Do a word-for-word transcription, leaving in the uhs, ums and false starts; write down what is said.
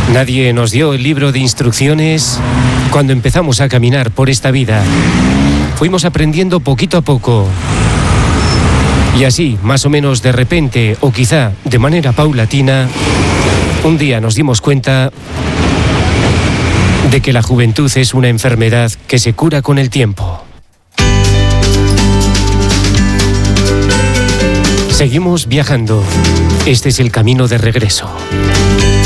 Nadie nos dio el libro de instrucciones cuando empezamos a caminar por esta vida. Fuimos aprendiendo poquito a poco. Y así, más o menos de repente, o quizá de manera paulatina, un día nos dimos cuenta de que la juventud es una enfermedad que se cura con el tiempo. Seguimos viajando. Este es el camino de regreso.